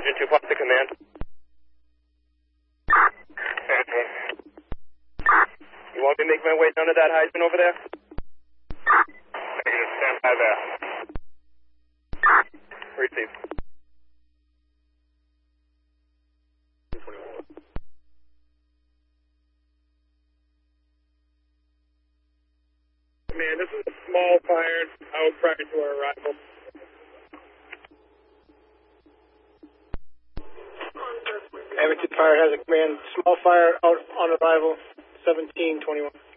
Engine 2 plus to command. You want me to make my way down to that Heisman over there? Negative, stand by there. Receive. Man, this is a small fire out prior to our arrival. Edmonton Fire has a command, small fire out on arrival, 1721.